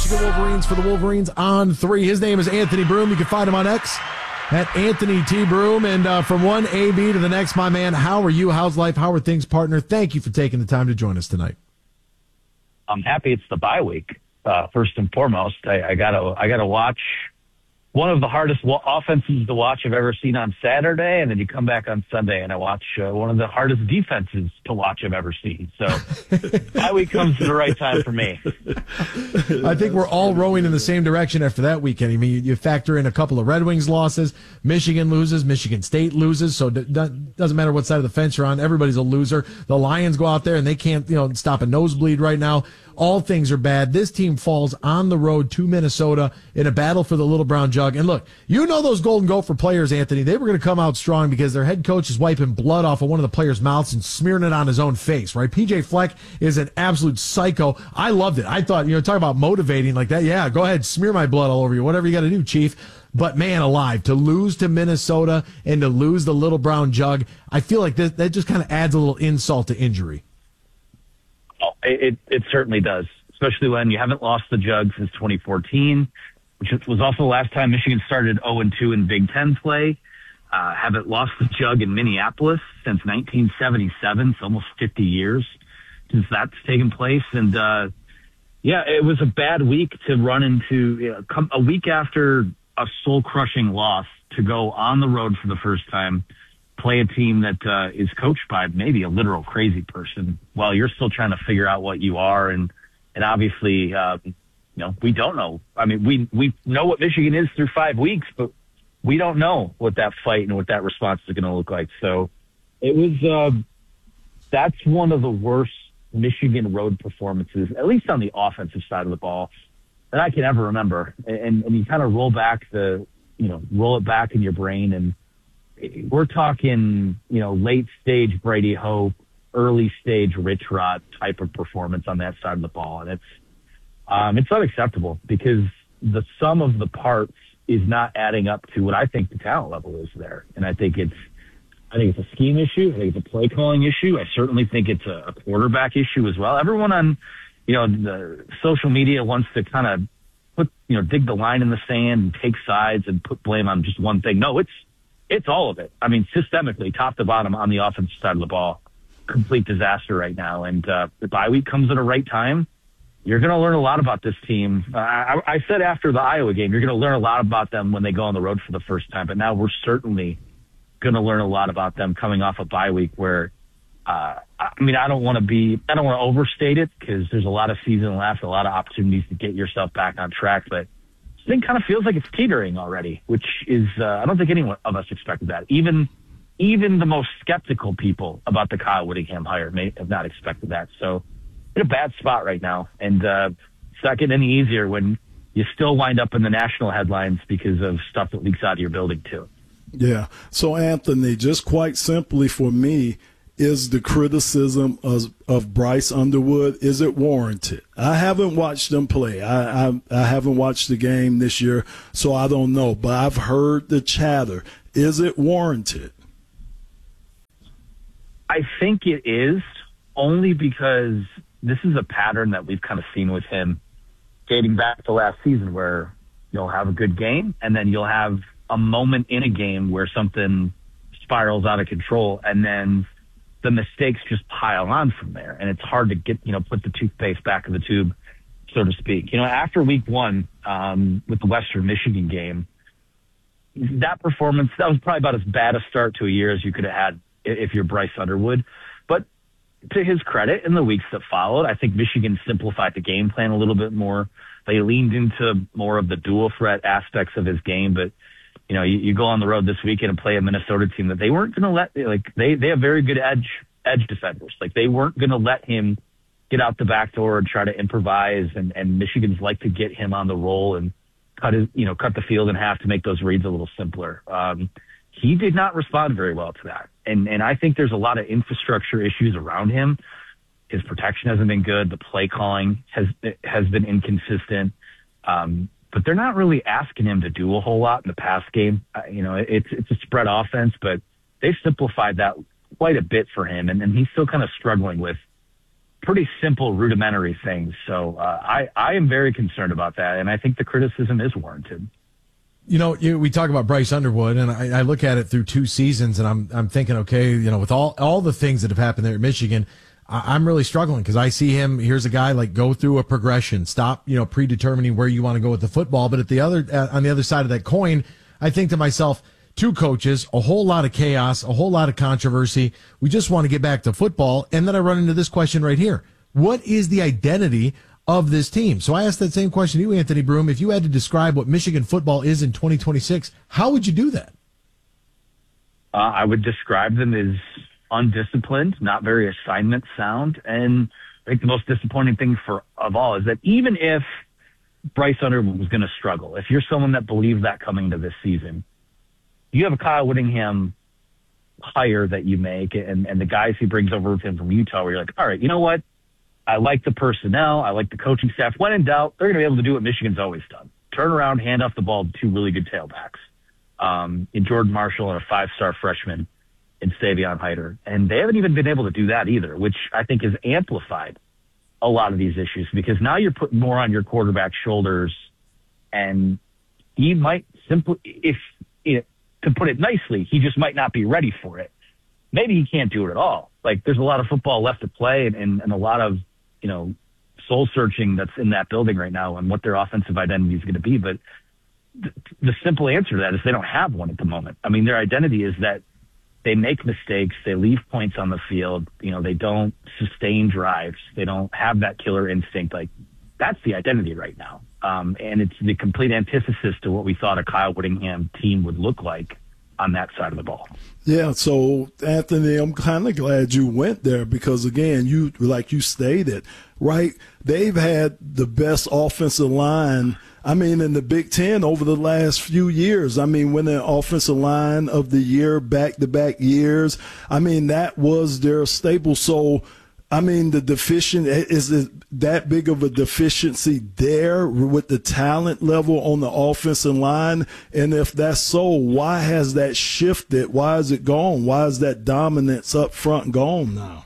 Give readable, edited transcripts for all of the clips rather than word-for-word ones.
Michigan Wolverines for the Wolverines on 3. His name is Anthony Broome. You can find him on X at Anthony T. Broome. And from one AB to the next, my man, how are you? How's life? How are things, partner? Thank you for taking the time to join us tonight. I'm happy it's the bye week. First and foremost, I gotta watch one of the hardest offenses to watch I've ever seen on Saturday, and then you come back on Sunday and I watch one of the hardest defenses to watch I've ever seen. So bye week comes at the right time for me. I think we're all rowing in the same direction after that weekend. I mean, you factor in a couple of Red Wings losses, Michigan loses, Michigan State loses, so it doesn't matter what side of the fence you're on, everybody's a loser. The Lions go out there and they can't, stop a nosebleed right now. All things are bad. This team falls on the road to Minnesota in a battle for the Little Brown Jug. And look, those Golden Gopher players, Anthony, they were going to come out strong because their head coach is wiping blood off of one of the players' mouths and smearing it on his own face, right? PJ Fleck is an absolute psycho. I loved it. I thought, talk about motivating like that. Yeah, go ahead, smear my blood all over you. Whatever you got to do, Chief. But man alive, to lose to Minnesota and to lose the Little Brown Jug, I feel like that just kind of adds a little insult to injury. Oh, it certainly does, especially when you haven't lost the Jug since 2014, which was also the last time Michigan started 0-2 in Big Ten play. Haven't lost the Jug in Minneapolis since 1977, so almost 50 years since that's taken place. And, it was a bad week to run into a week after a soul-crushing loss to go on the road for the first time, play a team that is coached by maybe a literal crazy person while you're still trying to figure out what you are. And obviously, we don't know. I mean, we know what Michigan is through 5 weeks, but we don't know what that fight and what that response is going to look like. So it was, that's one of the worst Michigan road performances, at least on the offensive side of the ball, that I can ever remember. And you kind of roll it back in your brain, and we're talking, late stage Brady Hope, early stage Rich Rod type of performance on that side of the ball. And it's unacceptable because the sum of the parts is not adding up to what I think the talent level is there. And I think it's a scheme issue. I think it's a play calling issue. I certainly think it's a quarterback issue as well. Everyone on, the social media wants to kind of dig the line in the sand and take sides and put blame on just one thing. No, it's all of it. I mean, systemically, top to bottom on the offensive side of the ball, complete disaster right now. And the bye week comes at a right time. You're going to learn a lot about this team. I said after the Iowa game, you're going to learn a lot about them when they go on the road for the first time. But now we're certainly going to learn a lot about them coming off a bye week where, I don't want to overstate it because there's a lot of season left, a lot of opportunities to get yourself back on track. But this thing kind of feels like it's teetering already, which is, I don't think anyone of us expected that. Even the most skeptical people about the Kyle Whittingham hire may have not expected that. So in a bad spot right now. And it's not getting any easier when you still wind up in the national headlines because of stuff that leaks out of your building too. Yeah. So Anthony, just quite simply for me, is the criticism of Bryce Underwood, is it warranted? I haven't watched them play. I haven't watched the game this year, so I don't know. But I've heard the chatter. Is it warranted? I think it is, only because this is a pattern that we've kind of seen with him dating back to last season where you'll have a good game and then you'll have a moment in a game where something spirals out of control and then the mistakes just pile on from there. And it's hard to get, put the toothpaste back in the tube, so to speak. After week one, with the Western Michigan game, that performance, that was probably about as bad a start to a year as you could have had if you're Bryce Underwood. But to his credit, in the weeks that followed, I think Michigan simplified the game plan a little bit more. They leaned into more of the dual threat aspects of his game, but you go on the road this weekend and play a Minnesota team that they weren't going to let, they have very good edge defenders. They weren't going to let him get out the back door and try to improvise. And Michigan's like to get him on the roll and cut the field in half to make those reads a little simpler. He did not respond very well to that. And I think there's a lot of infrastructure issues around him. His protection hasn't been good. The play calling has been inconsistent. But they're not really asking him to do a whole lot in the pass game. It's a spread offense, but they've simplified that quite a bit for him. And he's still kind of struggling with pretty simple, rudimentary things. So I am very concerned about that, and I think the criticism is warranted. We talk about Bryce Underwood, and I look at it through 2 seasons, and I'm thinking, okay, with all the things that have happened there at Michigan, I'm really struggling because I see him. Here's a guy like go through a progression, stop, predetermining where you want to go with the football. But on the other side of that coin, I think to myself, 2 coaches, a whole lot of chaos, a whole lot of controversy. We just want to get back to football. And then I run into this question right here. What is the identity of this team? So I asked that same question to you, Anthony Broome. If you had to describe what Michigan football is in 2026, how would you do that? I would describe them as undisciplined, not very assignment sound. And I think the most disappointing thing of all is that even if Bryce Underwood was going to struggle, if you're someone that believed that coming to this season, you have a Kyle Whittingham hire that you make and the guys he brings over with him from Utah where you're like, all right, you know what? I like the personnel. I like the coaching staff. When in doubt, they're going to be able to do what Michigan's always done. Turn around, hand off the ball to 2 really good tailbacks in Jordan Marshall and a 5-star freshman in Savion Hyder. And they haven't even been able to do that either, which I think has amplified a lot of these issues because now you're putting more on your quarterback's shoulders and he might simply, to put it nicely, he just might not be ready for it. Maybe he can't do it at all. Like there's a lot of football left to play and a lot of, soul searching that's in that building right now and what their offensive identity is going to be. But the simple answer to that is they don't have one at the moment. I mean, their identity is that they make mistakes. They leave points on the field. They don't sustain drives. They don't have that killer instinct. Like that's the identity right now. And it's the complete antithesis to what we thought a Kyle Whittingham team would look like on that side of the ball. Yeah. So Anthony, I'm kind of glad you went there because again, like you stated, right? They've had the best offensive line in the Big Ten over the last few years. Winning offensive line of the year, back-to-back years. That was their staple. So, the deficient, is it that big of a deficiency there with the talent level on the offensive line? And if that's so, why has that shifted? Why is it gone? Why is that dominance up front gone now?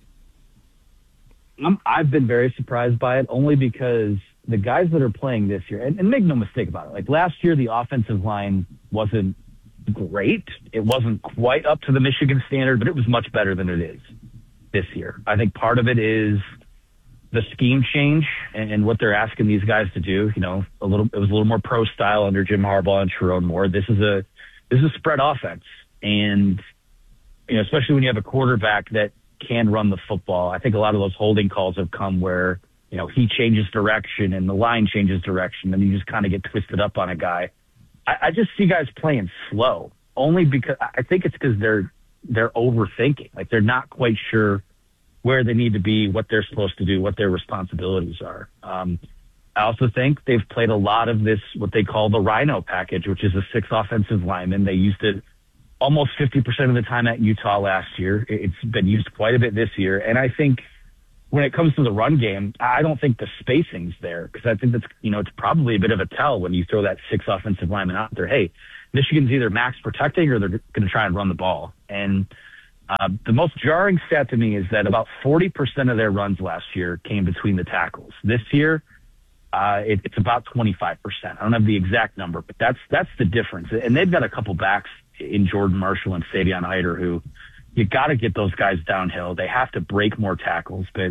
I've been very surprised by it only because the guys that are playing this year, and make no mistake about it, like last year, the offensive line wasn't great. It wasn't quite up to the Michigan standard, but it was much better than it is this year. I think part of it is the scheme change and what they're asking these guys to do. It was a little more pro style under Jim Harbaugh and Sherrone Moore. This is a spread offense. And, especially when you have a quarterback that can run the football, I think a lot of those holding calls have come where, he changes direction and the line changes direction and you just kind of get twisted up on a guy. I just see guys playing slow only because I think it's because they're overthinking. Like they're not quite sure where they need to be, what they're supposed to do, what their responsibilities are. I also think they've played a lot of this, what they call the Rhino package, which is a 6 offensive linemen. They used it almost 50% of the time at Utah last year. It's been used quite a bit this year. And I think when it comes to the run game, I don't think the spacing's there because I think that's, it's probably a bit of a tell when you throw that 6 offensive linemen out there. Hey, Michigan's either max protecting or they're going to try and run the ball. And the most jarring stat to me is that about 40% of their runs last year came between the tackles. This year, it's about 25%. I don't have the exact number, but that's the difference. And they've got a couple backs in Jordan Marshall and Savion Hyder who you got to get those guys downhill. They have to break more tackles, but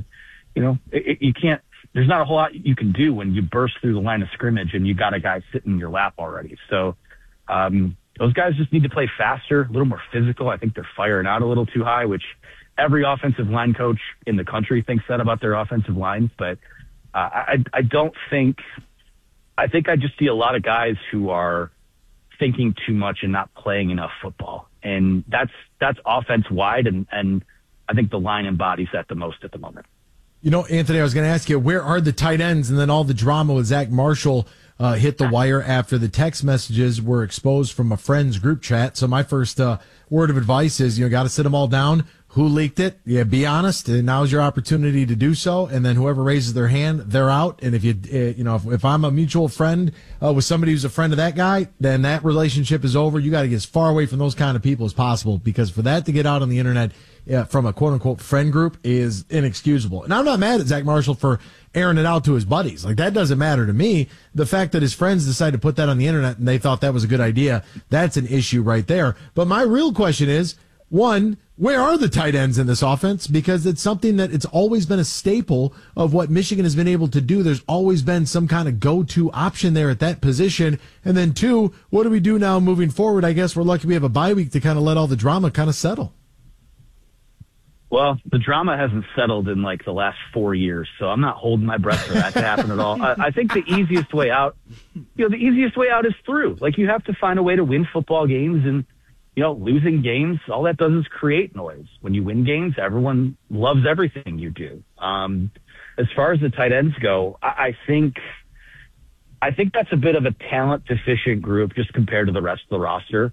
you can't. There's not a whole lot you can do when you burst through the line of scrimmage and you got a guy sitting in your lap already. So those guys just need to play faster, a little more physical. I think they're firing out a little too high, which every offensive line coach in the country thinks that about their offensive lines. But I don't think – I think I just see a lot of guys who are thinking too much and not playing enough football. And that's offense-wide, and I think the line embodies that the most at the moment. Anthony, I was going to ask you, where are the tight ends? And then all the drama with Zach Marshall hit the wire after the text messages were exposed from a friend's group chat. So my first word of advice is, got to sit them all down. who leaked it? Yeah, be honest. And now's your opportunity to do so. And then whoever raises their hand, they're out. And if if I'm a mutual friend with somebody who's a friend of that guy, then that relationship is over. You got to get as far away from those kind of people as possible, because for that to get out on the internet from a quote unquote friend group is inexcusable. And I'm not mad at Zach Marshall for airing it out to his buddies. Like, that doesn't matter to me. The fact that his friends decided to put that on the internet and they thought that was a good idea, that's an issue right there. But my real question is, one, where are the tight ends in this offense? Because it's something that it's always been a staple of what Michigan has been able to do. There's always been some kind of go-to option there at that position. And then two, what do we do now moving forward? I guess we're lucky we have a bye week to kind of let all the drama kind of settle. Well, the drama hasn't settled in like the last 4 years, so I'm not holding my breath for that to happen at all. I think the easiest way out, is through. Like, you have to find a way to win football games, and losing games, all that does is create noise. When you win games, everyone loves everything you do. As far as the tight ends go, I think that's a bit of a talent deficient group just compared to the rest of the roster.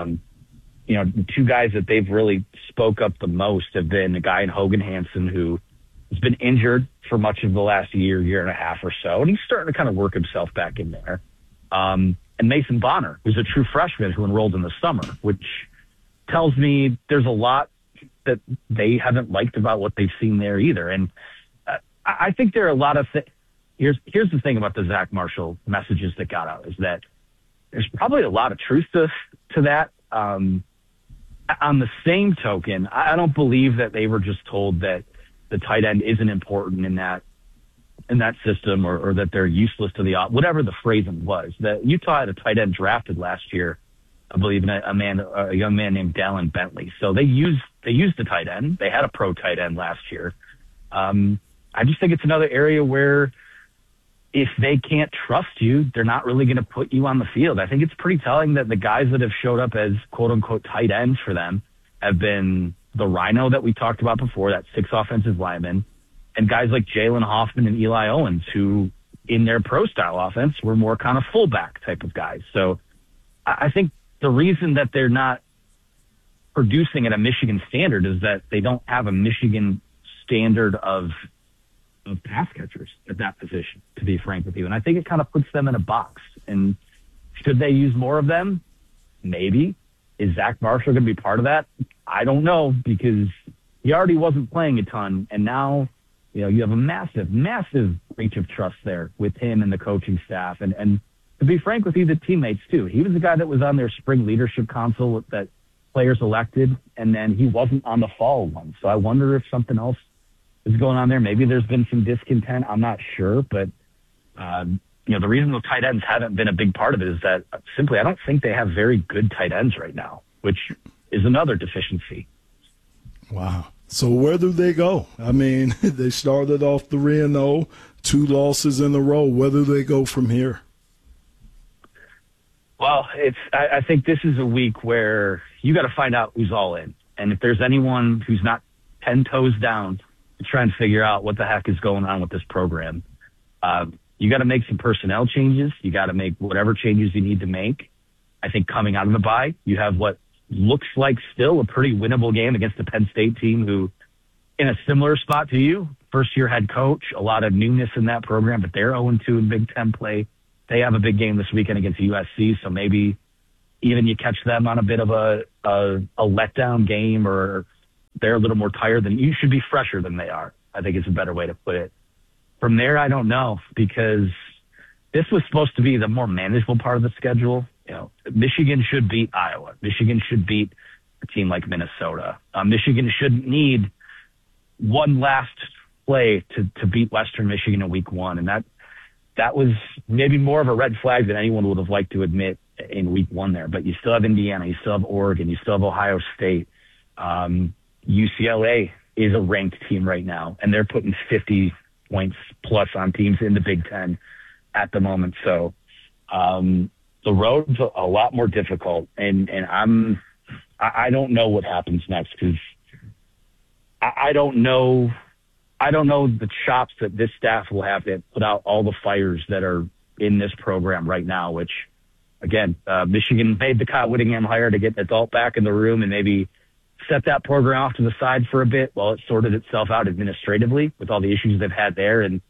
The two guys that they've really spoke up the most have been a guy in Hogan Hansen, who has been injured for much of the last year and a half or so, and he's starting to kind of work himself back in there. And Mason Bonner, who's a true freshman who enrolled in the summer, which tells me there's a lot that they haven't liked about what they've seen there either. And I think there are a lot of things. Here's the thing about the Zach Marshall messages that got out, is that there's probably a lot of truth to that. On the same token, I don't believe that they were just told that the tight end isn't important in that system, or that they're useless to whatever the phrasing was. That Utah had a tight end drafted last year, I believe, in a young man named Dallin Bentley. So they used the tight end. They had a pro tight end last year. I just think it's another area where if they can't trust you, they're not really going to put you on the field. I think it's pretty telling that the guys that have showed up as quote unquote tight ends for them have been the Rhino that we talked about before, that 6 offensive linemen, and guys like Jalen Hoffman and Eli Owens, who in their pro style offense were more kind of fullback type of guys. So I think the reason that they're not producing at a Michigan standard is that they don't have a Michigan standard of pass catchers at that position, to be frank with you. And I think it kind of puts them in a box. And should they use more of them? Maybe. Is Zach Marshall going to be part of that? I don't know, because he already wasn't playing a ton. And now, you have a massive, massive breach of trust there with him and the coaching staff. And to be frank with you, the teammates too. He was the guy that was on their spring leadership council that players elected, and then he wasn't on the fall one. So I wonder if something else is going on there. Maybe there's been some discontent. I'm not sure, but the reason the tight ends haven't been a big part of it is that simply I don't think they have very good tight ends right now, which is another deficiency. Wow. So where do they go? I mean, they started off 3-0, 2 losses in a row. Where do they go from here? Well, I think this is a week where you got to find out who's all in. And if there's anyone who's not 10 toes down to try and figure out what the heck is going on with this program, you got to make some personnel changes. You got to make whatever changes you need to make. I think coming out of the bye, you have what looks like still a pretty winnable game against the Penn State team, who in a similar spot to you, first-year head coach, a lot of newness in that program, but they're 0-2 in Big Ten play. They have a big game this weekend against USC, so maybe even you catch them on a bit of a letdown game, or they're a little more tired than you should be, fresher than they are, I think is a better way to put it. From there, I don't know, because this was supposed to be the more manageable part of the schedule. Michigan should beat Iowa. Michigan should beat a team like Minnesota. Michigan shouldn't need one last play to beat Western Michigan in week 1. And that was maybe more of a red flag than anyone would have liked to admit in week 1 there. But you still have Indiana, you still have Oregon, you still have Ohio State. UCLA is a ranked team right now, and they're putting 50 points plus on teams in the Big Ten at the moment. So the road's a lot more difficult, and I don't know what happens next, because I don't know the chops that this staff will have to put out all the fires that are in this program right now, which, again, Michigan made the Kyle Whittingham hire to get an adult back in the room and maybe set that program off to the side for a bit while it sorted itself out administratively with all the issues they've had there. And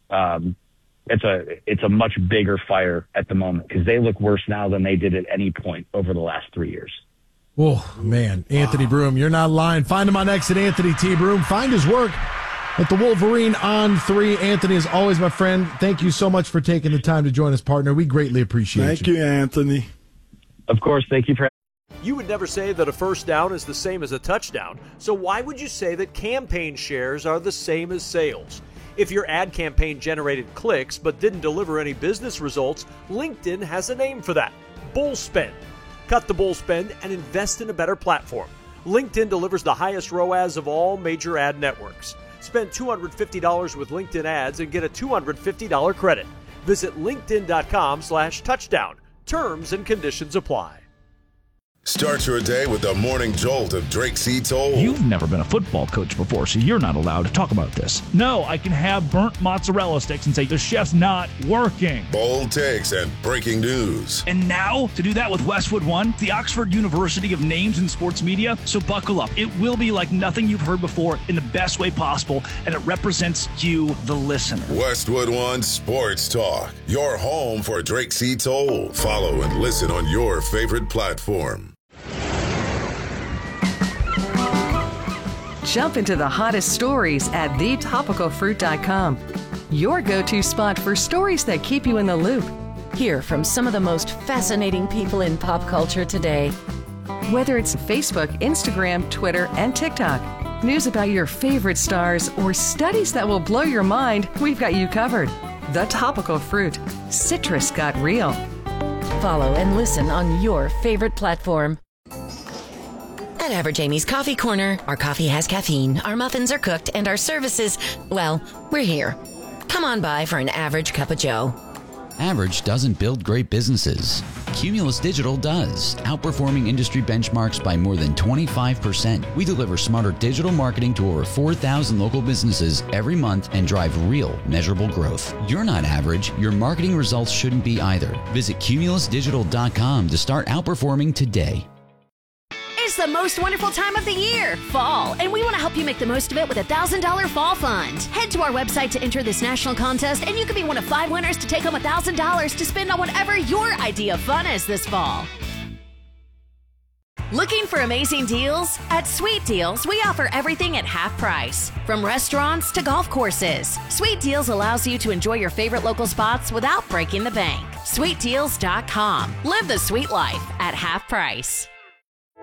it's a much bigger fire at the moment because they look worse now than they did at any point over the last 3 years. Oh, man. Anthony Broome, you're not lying. Find him on X at Anthony T. Broome. Find his work at the Wolverine on 3. Anthony, is always my friend. Thank you so much for taking the time to join us, partner. We greatly appreciate Thank you, Anthony. Of course. Thank you for. You would never say that a first down is the same as a touchdown. So why would you say that campaign shares are the same as sales? If your ad campaign generated clicks but didn't deliver any business results, LinkedIn has a name for that: bull spend. Cut the bull spend and invest in a better platform. LinkedIn delivers the highest ROAS of all major ad networks. Spend $250 with LinkedIn ads and get a $250 credit. Visit linkedin.com/touchdown. Terms and conditions apply. Start your day with the morning jolt of Drake C. Toll. You've never been a football coach before, so you're not allowed to talk about this. No, I can have burnt mozzarella sticks and say the chef's not working. Bold takes and breaking news. And now, to do that with Westwood One, the Oxford University of names in sports media. So buckle up. It will be like nothing you've heard before in the best way possible, and it represents you, the listener. Westwood One Sports Talk, your home for Drake C. Toll. Follow and listen on your favorite platform. Jump into the hottest stories at thetopicalfruit.com. Your go-to spot for stories that keep you in the loop. Hear from some of the most fascinating people in pop culture today. Whether it's Facebook, Instagram, Twitter, and TikTok, news about your favorite stars, or studies that will blow your mind, we've got you covered. The Topical Fruit. Citrus got real. Follow and listen on your favorite platform. At Average Amy's Coffee Corner, our coffee has caffeine, our muffins are cooked, and our services, well, we're here. Come on by for an average cup of joe. Average doesn't build great businesses. Cumulus Digital does, outperforming industry benchmarks by more than 25%. We deliver smarter digital marketing to over 4,000 local businesses every month and drive real, measurable growth. You're not average. Your marketing results shouldn't be either. Visit cumulusdigital.com to start outperforming today. It's the most wonderful time of the year, fall, and we want to help you make the most of it with a $1,000 fall fund. Head to our website to enter this national contest, and you could be one of 5 winners to take home $1,000 to spend on whatever your idea of fun is this fall. Looking for amazing deals? At Sweet Deals, we offer everything at half price, from restaurants to golf courses. Sweet Deals allows you to enjoy your favorite local spots without breaking the bank. SweetDeals.com. Live the sweet life at half price.